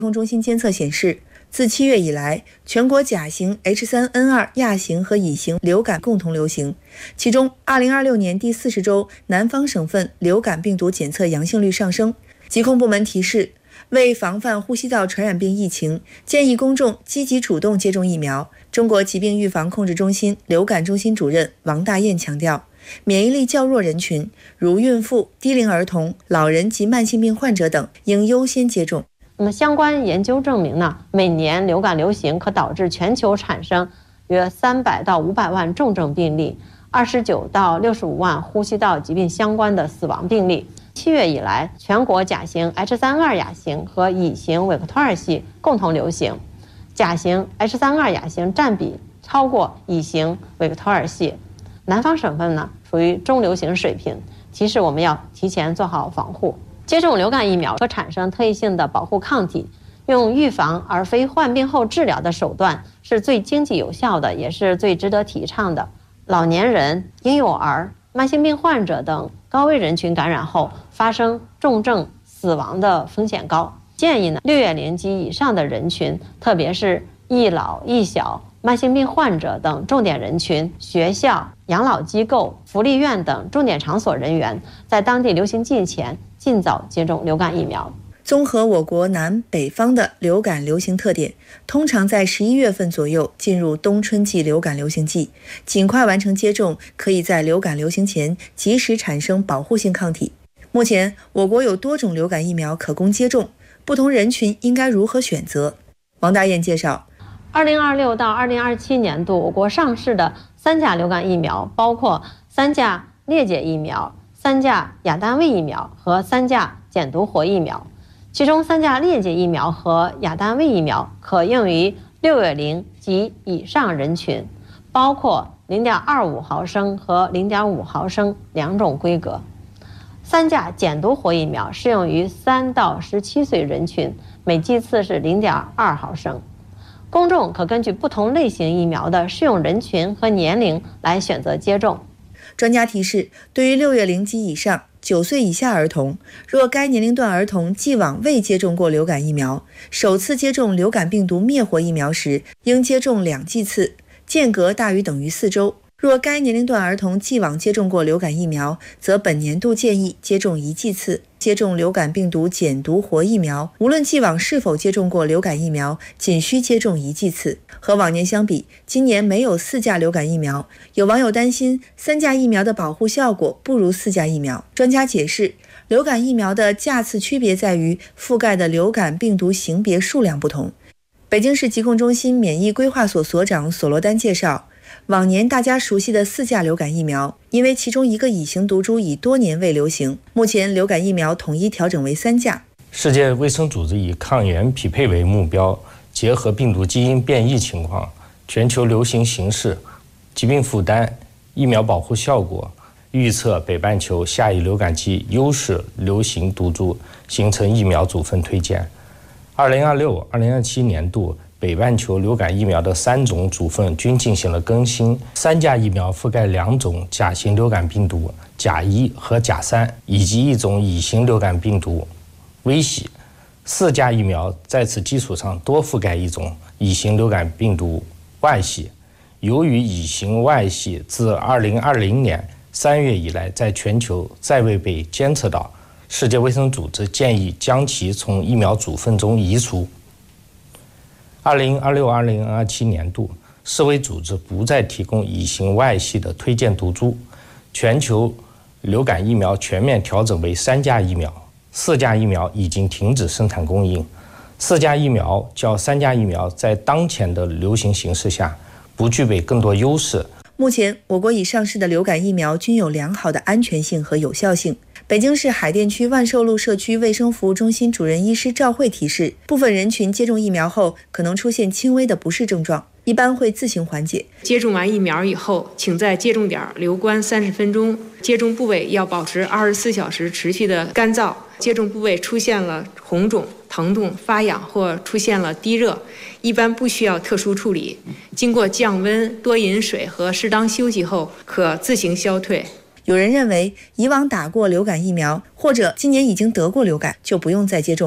控中心监测显示，自7月以来，全国甲型、H3N2 亚型和乙型流感共同流行。其中，2026年第40周，南方省份流感病毒检测阳性率上升。疾控部门提示，为防范呼吸道传染病疫情，建议公众积极主动接种疫苗。中国疾病预防控制中心流感中心主任王大燕强调，免疫力较弱人群，如孕妇、低龄儿童、老人及慢性病患者等，应优先接种。 那么相关研究证明呢，每年流感流行可导致全球产生约300到500万重症病例，29到65万呼吸道疾病相关的死亡病例。7月以来，全国甲型 H3N2 亚型和乙型韦克托尔系共同流行，甲型 H3N2 亚型占比超过乙型韦克托尔系。南方省份呢属于中流行水平，提示我们要提前做好防护。接种流感疫苗可产生特异性的保护抗体，用预防而非患病后治疗的手段是最经济有效的，也是最值得提倡的。老年人、婴幼儿、慢性病患者等高危人群感染后发生重症死亡的风险高，建议呢6月龄及以上的人群，特别是易老易小、慢性病患者等重点人群、学校、养老机构、福利院等重点场所人员，在当地流行季前尽早接种流感疫苗。 综合我国南北方的流感流行特点，通常在11月份左右进入冬春季流感流行季，尽快完成接种，可以在流感流行前及时产生保护性抗体。目前，我国有多种流感疫苗可供接种，不同人群应该如何选择？王大燕介绍 ，2026到2027年度，我国上市的3价流感疫苗包括3价裂解疫苗、3价亚单位疫苗和3价减毒活疫苗。其中3价裂解疫苗和亚单位疫苗可用于6月龄及以上人群，包括0.25毫升和0.5毫升两种规格。3价减毒活疫苗适用于3到17岁人群，每剂次是0.2毫升。公众可根据不同类型疫苗的适用人群和年龄来选择接种。 专家提示，对于6月龄及以上、9岁以下儿童，若该年龄段儿童既往未接种过流感疫苗，首次接种流感病毒灭活疫苗时，应接种2剂次，间隔大于等于4周。若该年龄段儿童既往接种过流感疫苗，则本年度建议接种1剂次。接种流感病毒减毒活疫苗，无论既往是否接种过流感疫苗，仅需接种1剂次。和往年相比，今年没有4价流感疫苗，有网友担心3价疫苗的保护效果不如4价疫苗。专家解释，流感疫苗的价次区别在于覆盖的流感病毒型别数量不同。北京市疾控中心免疫规划所所长索罗丹介绍，往年大家熟悉的4价流感疫苗，因为其中一个乙型毒株已多年未流行，目前流感疫苗统一调整为3价。 世界卫生组织以抗原匹配为目标，结合病毒基因变异情况、全球流行形势、疾病负担、疫苗保护效果，预测北半球下一流感季优势流行毒株，形成疫苗组分推荐。2026-2027年度北半球流感疫苗的3种组分均进行了更新，3价疫苗覆盖2种甲型流感病毒甲1和甲3，以及1种乙型流感病毒微喜。4价疫苗在此基础上多覆盖1种乙型流感病毒外系。由于乙型外系自2020年3月以来在全球再未被监测到，世界卫生组织建议将其从疫苗组分中移除。2026-2027年度，世卫组织不再提供乙型外系的推荐毒株，全球流感疫苗全面调整为3价疫苗，4价疫苗已经停止生产供应。4价疫苗较3价疫苗在当前的流行形势下不具备更多优势。 目前，我国已上市的流感疫苗均有良好的安全性和有效性。北京市海淀区万寿路社区卫生服务中心主任医师赵慧提示，部分人群接种疫苗后可能出现轻微的不适症状，一般会自行缓解。 接种完疫苗以后，请在接种点留观30分钟，接种部位要保持24小时持续的干燥。接种部位出现了红肿、疼痛、发痒或出现了低热，一般不需要特殊处理，经过降温、多饮水和适当休息后，可自行消退。 有人认为以往打过流感疫苗或者今年已经得过流感就不用再接种了。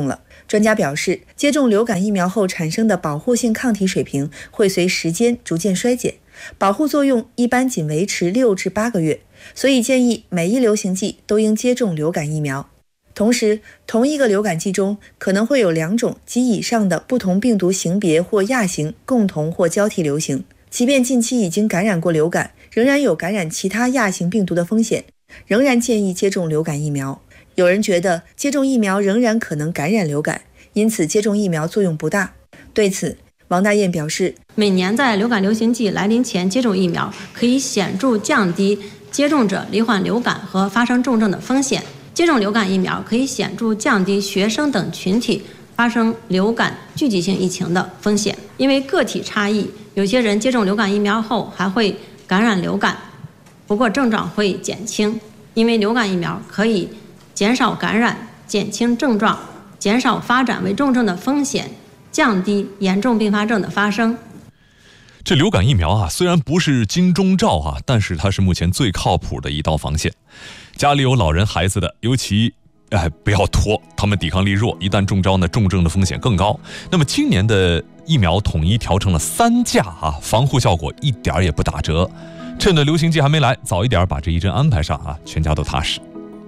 专家表示，接种流感疫苗后产生的保护性抗体水平会随时间逐渐衰减，保护作用一般仅维持6至8个月，所以建议每一流行季都应接种流感疫苗。同时，同一个流感季中可能会有2种及以上的不同病毒型别或亚型共同或交替流行，即便近期已经感染过流感，仍然有感染其他亚型病毒的风险，仍然建议接种流感疫苗。有人觉得接种疫苗仍然可能感染流感，因此接种疫苗作用不大。对此，王大燕表示， 每年在流感流行季来临前接种疫苗，可以显著降低接种者罹患流感和发生重症的风险。接种流感疫苗可以显著降低学生等群体发生流感聚集性疫情的风险。因为个体差异，有些人接种流感疫苗后还会感染流感，不过症状会减轻。因为流感疫苗可以减少感染、减轻症状、减少发展为重症的风险，降低严重并发症的发生。 这流感疫苗啊，虽然不是金钟罩啊，但是它是目前最靠谱的一道防线。家里有老人孩子的，尤其不要拖，他们抵抗力弱，一旦中招呢，重症的风险更高。那么今年的疫苗统一调成了3价啊，防护效果一点也不打折。趁着流行季还没来，早一点把这一针安排上啊，全家都踏实。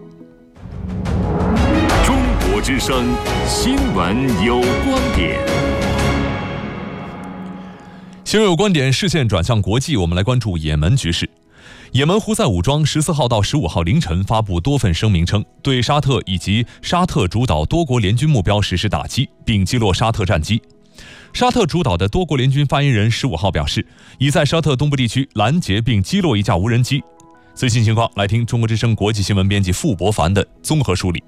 中国之声新闻有观点。 新闻有观点，视线转向国际，我们来关注也门局势。也门胡塞武装14号到15号凌晨发布多份声明称，对沙特以及沙特主导多国联军目标实施打击，并击落沙特战机。沙特主导的多国联军发言人15号表示，已在沙特东部地区拦截并击落一架无人机。最新情况，来听中国之声国际新闻编辑傅博凡的综合梳理。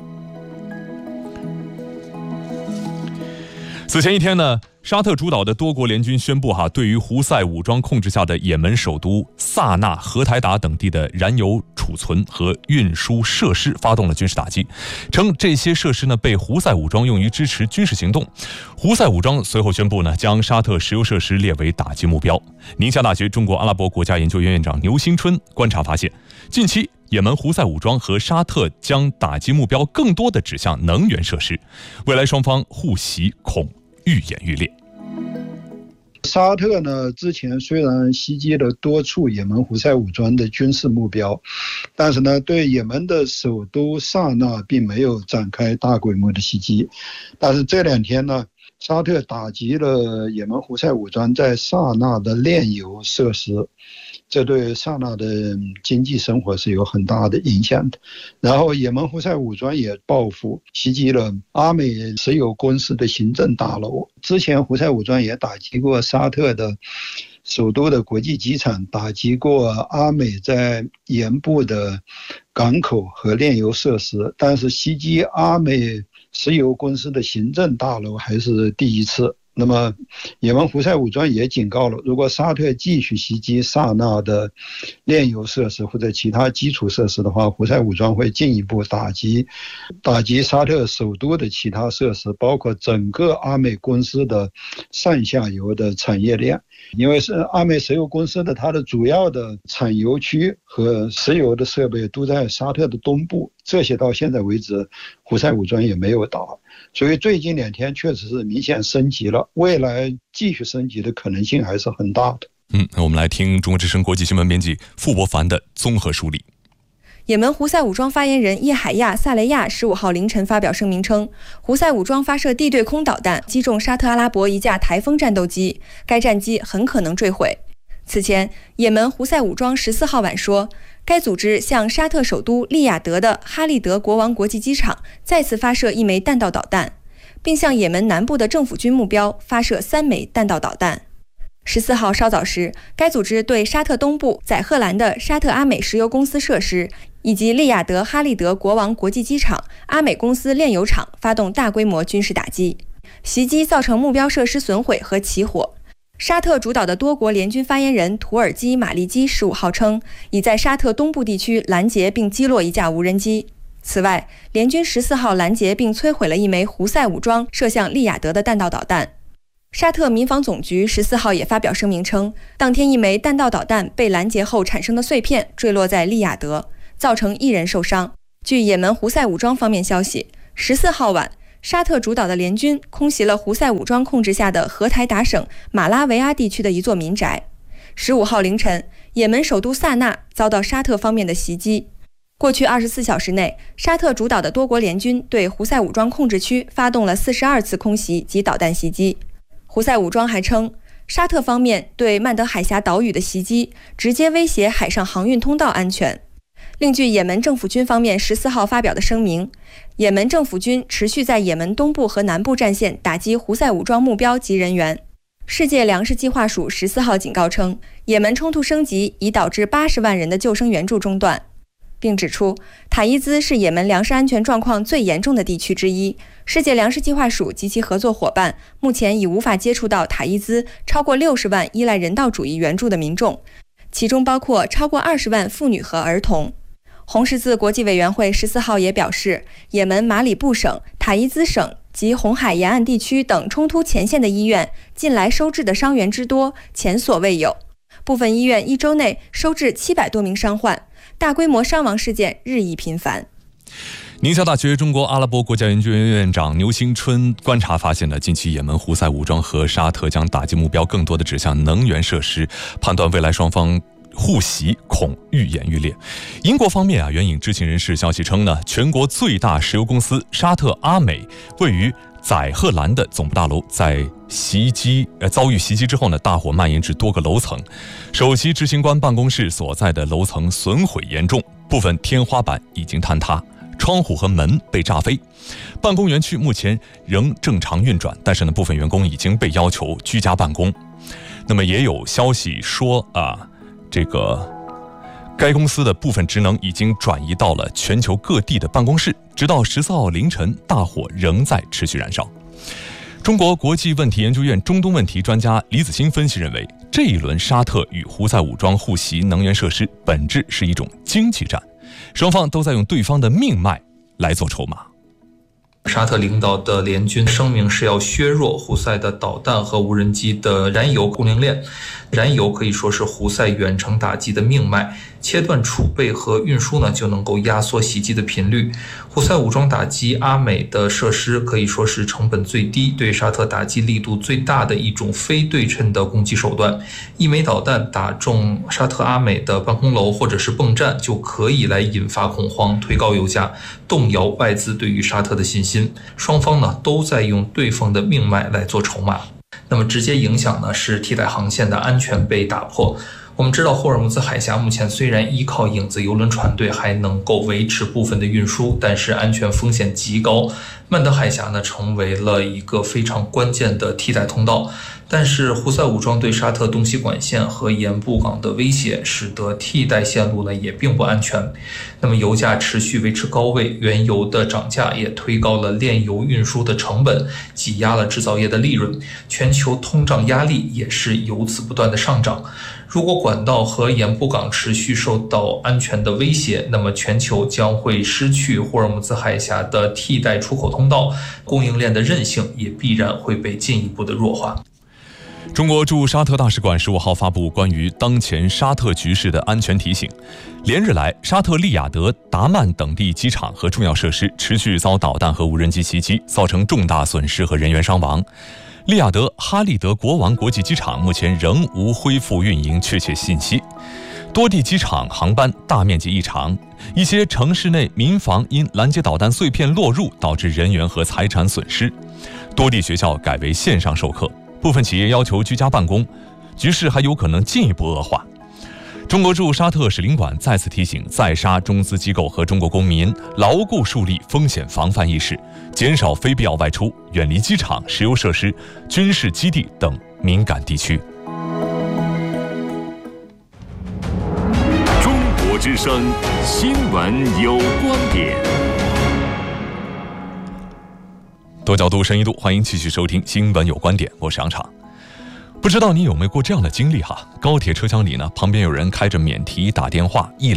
此前一天呢，沙特主导的多国联军宣布对于胡塞武装控制下的也门首都萨那、荷台达等地的燃油储存和运输设施发动了军事打击，称这些设施呢被胡塞武装用于支持军事行动。胡塞武装随后宣布呢，将沙特石油设施列为打击目标。宁夏大学中国阿拉伯国家研究院院长牛新春观察发现，近期也门胡塞武装和沙特将打击目标更多地指向能源设施，未来双方互袭恐愈演愈烈。 沙特呢，之前虽然袭击了多处也门胡塞武装的军事目标，但是呢，对也门的首都萨那并没有展开大规模的袭击。但是这2天呢，沙特打击了也门胡塞武装在萨那的炼油设施，这对萨那的经济生活是有很大的影响的。然后也门胡塞武装也报复袭击了阿美石油公司的行政大楼。之前胡塞武装也打击过沙特的首都的国际机场，打击过阿美在盐部的港口和炼油设施，但是袭击阿美石油公司的行政大楼还是第一次。那么也门胡塞武装也警告了，如果沙特继续袭击萨那的炼油设施或者其他基础设施的话，胡塞武装会进一步打击沙特首都的其他设施，包括整个阿美公司的上下游的产业链。因为是阿美石油公司的它的主要的产油区和石油的设备都在沙特的东部，这些到现在为止胡塞武装也没有打，所以最近2天确实是明显升级了，未来继续升级的可能性还是很大的。 那我们来听中国之声国际新闻编辑傅博凡的综合梳理。 也门胡塞武装发言人叶海亚·萨雷亚15号凌晨发表声明称，胡塞武装发射地对空导弹击中沙特阿拉伯一架台风战斗机，该战机很可能坠毁。此前，也门胡塞武装14号晚说，该组织向沙特首都利雅得的哈利德国王国际机场再次发射1枚弹道导弹，并向也门南部的政府军目标发射3枚弹道导弹。14号稍早时，该组织对沙特东部载荷兰的沙特阿美石油公司设施以及利雅得哈利德国王国际机场、阿美公司炼油厂发动大规模军事打击，袭击造成目标设施损毁和起火。沙特主导的多国联军发言人土耳其马利基15号称，已在沙特东部地区拦截并击落一架无人机。此外，联军14号拦截并摧毁了1枚胡塞武装射向利雅得的弹道导弹。沙特民防总局14号也发表声明称，当天1枚弹道导弹被拦截后产生的碎片坠落在利雅得，造成1人受伤。据也门胡塞武装方面消息，14号晚， 沙特主导的联军空袭了胡塞武装控制下的荷台达省马拉维阿地区的一座民宅。15号凌晨，也门首都萨那遭到沙特方面的袭击。过去24小时内，沙特主导的多国联军对胡塞武装控制区发动了42次空袭及导弹袭击。胡塞武装还称，沙特方面对曼德海峡岛屿的袭击直接威胁海上航运通道安全。另据也门政府军方面14号发表的声明，也门政府军持续在也门东部和南部战线打击胡塞武装目标及人员。世界粮食计划署14号警告称，也门冲突升级已导致80万人的救生援助中断，并指出塔伊兹是也门粮食安全状况最严重的地区之一。世界粮食计划署及其合作伙伴目前已无法接触到塔伊兹超过60万依赖人道主义援助的民众，其中包括超过20万妇女和儿童。红十字国际委员会14号也表示，也门马里布省、塔伊兹省及红海沿岸地区等冲突前线的医院近来收治的伤员之多前所未有，部分医院1周内收治700多名伤患，大规模伤亡事件日益频繁。 宁夏大学中国阿拉伯国家研究院院长牛兴春观察发现了，近期也门胡塞武装和沙特将打击目标更多的指向能源设施，判断未来双方互袭恐愈演愈烈。英国方面援引知情人士消息称呢，全国最大石油公司沙特阿美位于载荷兰的总部大楼在遭遇袭击之后呢，大火蔓延至多个楼层，首席执行官办公室所在的楼层损毁严重，部分天花板已经坍塌，窗户和门被炸飞。办公园区目前仍正常运转，但是呢，部分员工已经被要求居家办公。那么也有消息说该公司的部分职能已经转移到了全球各地的办公室，直到14号凌晨，大火仍在持续燃烧。中国国际问题研究院中东问题专家李子欣分析认为，这一轮沙特与胡塞武装互袭能源设施本质是一种经济战，双方都在用对方的命脉来做筹码。 沙特领导的联军声明是要削弱胡塞的导弹和无人机的燃油供应链，燃油可以说是胡塞远程打击的命脉，切断储备和运输呢，就能够压缩袭击的频率。胡塞武装打击阿美的设施可以说是成本最低，对沙特打击力度最大的一种非对称的攻击手段。一枚导弹打中沙特阿美的办公楼或者是泵站，就可以来引发恐慌，推高油价，动摇外资对于沙特的信心。双方呢都在用对方的命脉来做筹码。那么直接影响呢是替代航线的安全被打破。我们知道霍尔木兹海峡目前虽然依靠影子邮轮船队还能够维持部分的运输，但是安全风险极高。曼德海峡呢成为了一个非常关键的替代通道，但是胡塞武装对沙特东西管线和盐布港的威胁，使得替代线路呢也并不安全。那么油价持续维持高位，原油的涨价也推高了炼油运输的成本，挤压了制造业的利润，全球通胀压力也是由此不断的上涨。如果管道和盐布港持续受到安全的威胁，那么全球将会失去霍尔木兹海峡的替代出口通道，供应链的韧性也必然会被进一步的弱化。 中国驻沙特大使馆15号发布关于当前沙特局势的安全提醒。连日来，沙特利雅得、达曼等地机场和重要设施持续遭导弹和无人机袭击，造成重大损失和人员伤亡。利雅得哈利德国王国际机场目前仍无恢复运营确切信息，多地机场航班大面积异常，一些城市内民房因拦截导弹碎片落入导致人员和财产损失，多地学校改为线上授课，部分企业要求居家办公，局势还有可能进一步恶化。中国驻沙特使领馆再次提醒在沙中资机构和中国公民牢固树立风险防范意识，减少非必要外出，远离机场、石油设施、军事基地等敏感地区。 中国之声新闻有观点， 多角度、深一度，欢迎继续收听新闻有观点，我是杨畅。不知道你有没有过这样的经历哈？高铁车厢里呢，旁边有人开着免提打电话，一